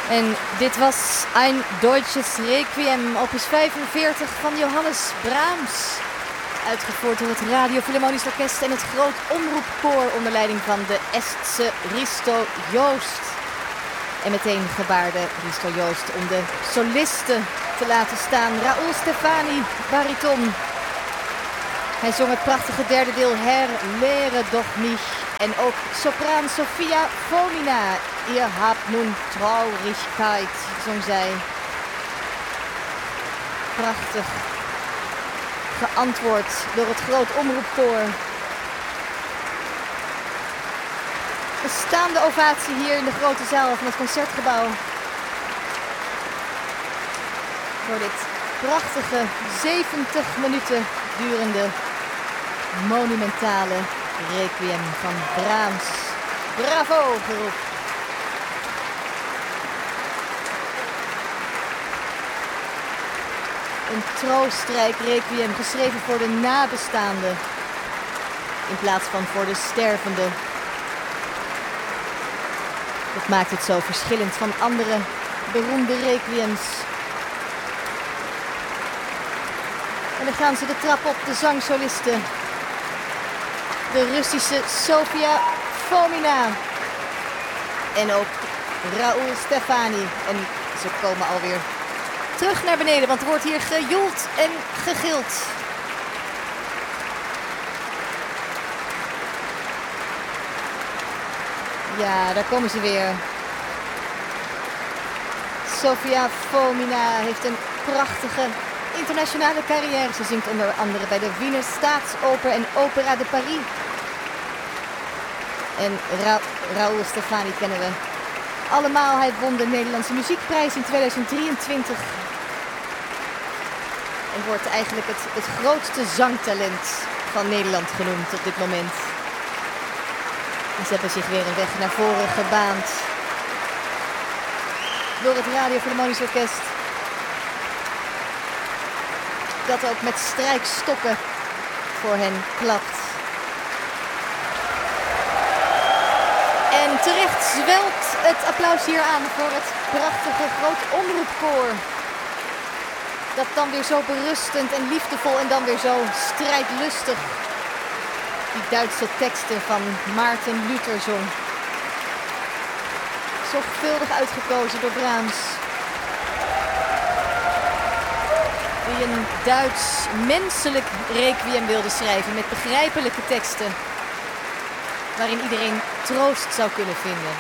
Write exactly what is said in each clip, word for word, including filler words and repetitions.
En dit was Ein Deutsches Requiem, opus vijfenveertig van Johannes Brahms. Uitgevoerd door het Radio Philharmonisch Orkest en het Groot Omroepkoor onder leiding van de Estse Risto Joost. En meteen gebaarde Risto Joost om de solisten te laten staan. Raoul Stefani, bariton. Hij zong het prachtige derde deel Herr, lehre doch mich. En ook sopraan Sofia Fomina, ihr habt nun Traurigkeit, zong zij. Prachtig geantwoord door het Groot Omroepkoor. Een staande ovatie hier in de grote zaal van het Concertgebouw. Voor dit prachtige zeventig minuten durende monumentale requiem van Brahms. Bravo geroep. Een troostrijk requiem geschreven voor de nabestaanden in plaats van voor de stervende. Dat maakt het zo verschillend van andere beroemde requiems. En dan gaan ze de trap op, de zangsolisten. De Russische Sofia Fomina. En ook Raoul Stefani. En ze komen alweer terug naar beneden, want er wordt hier gejoeld en gegild. Ja, daar komen ze weer. Sofia Fomina heeft een prachtige internationale carrière. Ze zingt onder andere bij de Wiener Staatsoper en Opera de Paris. En Ra Raoul Stefani kennen we allemaal. Hij won de Nederlandse Muziekprijs in tweeduizend drieëntwintig. En wordt eigenlijk het, het grootste zangtalent van Nederland genoemd op dit moment. En ze hebben zich weer een weg naar voren gebaand. Door het Radio Philharmonisch Orkest. Dat ook met strijkstokken voor hen klapt. En terecht zwelt het applaus hier aan voor het prachtige Groot Omroepkoor. Dat dan weer zo berustend en liefdevol en dan weer zo strijdlustig die Duitse teksten van Maarten Luther zong. Zorgvuldig uitgekozen door Brahms. Die een Duits menselijk requiem wilde schrijven met begrijpelijke teksten. Waarin iedereen troost zou kunnen vinden.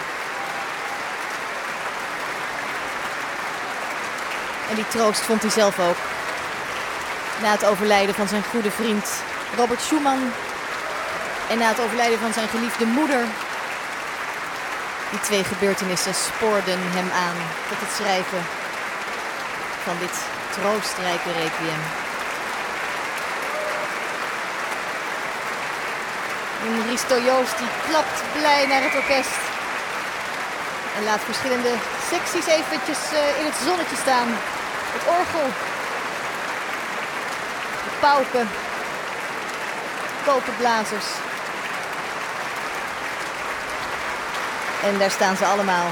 En die troost vond hij zelf ook. Na het overlijden van zijn goede vriend Robert Schumann. En na het overlijden van zijn geliefde moeder. Die twee gebeurtenissen spoorden hem aan tot het schrijven van dit troostrijke requiem. En Risto Joost die klapt blij naar het orkest. En laat verschillende secties eventjes uh, in het zonnetje staan. Het orgel. De pauken. Koperblazers. En daar staan ze allemaal.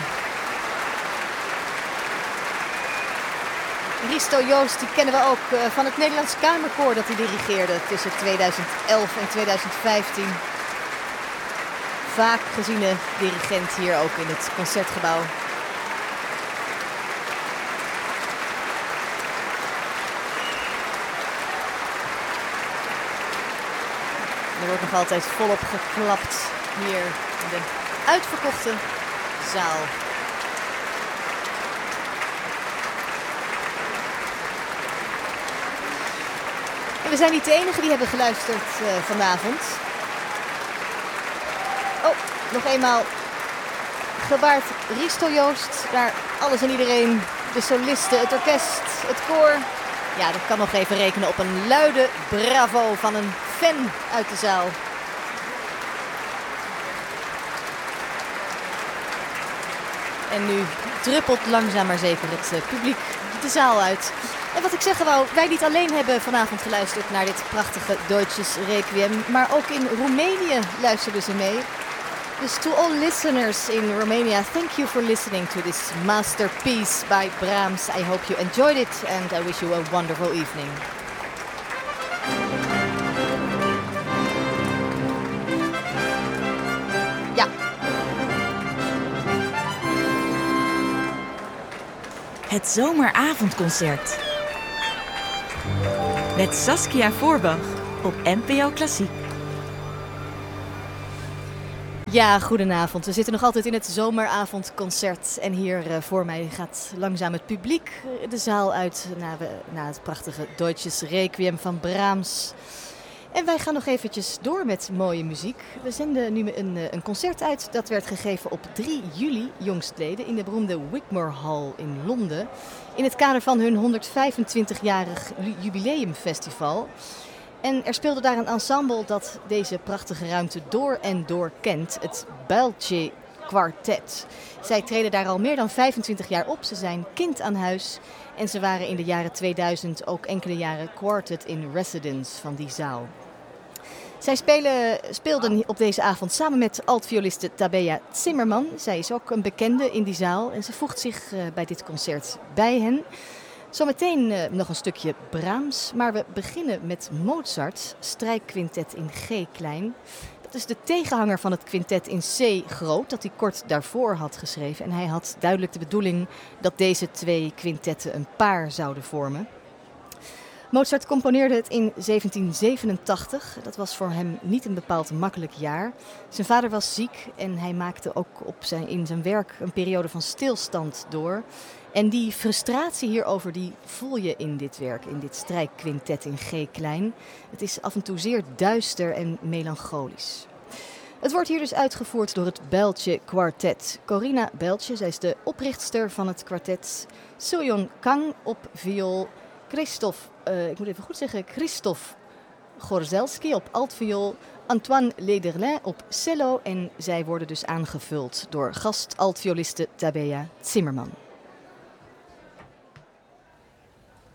Risto Joost die kennen we ook uh, van het Nederlands Kamerkoor dat hij dirigeerde tussen tweeduizend elf en tweeduizend vijftien. Vaak geziene dirigent hier ook in het Concertgebouw. Er wordt nog altijd volop geklapt hier in de uitverkochte zaal. En we zijn niet de enigen die hebben geluisterd uh, vanavond. Oh, nog eenmaal gebaard Risto Joost. Daar alles en iedereen, de solisten, het orkest, het koor. Ja, dat kan nog even rekenen op een luide bravo van een fan uit de zaal. En nu druppelt langzaam maar zeker het uh, publiek de zaal uit. En wat ik zeggen wou, wij niet alleen hebben vanavond geluisterd naar dit prachtige Deutsches Requiem, maar ook in Roemenië luisterden ze mee. Dus to all listeners in Romania, thank you for listening to this masterpiece by Brahms. I hope you enjoyed it and I wish you a wonderful evening. Ja. Het zomeravondconcert. Met Saskia Voorbach op N P O Klassiek. Ja, goedenavond. We zitten nog altijd in het zomeravondconcert. En hier uh, voor mij gaat langzaam het publiek de zaal uit na, we, na het prachtige Deutsches Requiem van Brahms. En wij gaan nog eventjes door met mooie muziek. We zenden nu een, een concert uit dat werd gegeven op drie juli jongstleden in de beroemde Wigmore Hall in Londen. In het kader van hun honderdvijfentwintigjarig jubileumfestival. En er speelde daar een ensemble dat deze prachtige ruimte door en door kent, het Belce Quartet. Zij treden daar al meer dan vijfentwintig jaar op, ze zijn kind aan huis en ze waren in de jaren tweeduizend ook enkele jaren quartet in residence van die zaal. Zij spelen, speelden op deze avond samen met altvioliste Tabea Zimmerman. Zij is ook een bekende in die zaal en ze voegt zich uh, bij dit concert bij hen. Zometeen uh, nog een stukje Brahms, maar we beginnen met Mozart, strijkquintet in G klein. Dat is de tegenhanger van het quintet in C groot, dat hij kort daarvoor had geschreven. En hij had duidelijk de bedoeling dat deze twee quintetten een paar zouden vormen. Mozart componeerde het in zeventien zevenentachtig. Dat was voor hem niet een bepaald makkelijk jaar. Zijn vader was ziek en hij maakte ook op zijn, in zijn werk een periode van stilstand door. En die frustratie hierover die voel je in dit werk, in dit strijkquintet in G klein. Het is af en toe zeer duister en melancholisch. Het wordt hier dus uitgevoerd door het Belce Quartet. Corina Belce, zij is de oprichtster van het kwartet. Soyeon Kang op viool. Christophe, uh, ik moet even goed zeggen, Christophe Gorzelski op altviool. Antoine Lederlin op cello. En zij worden dus aangevuld door gast-altvioliste Tabea Zimmerman.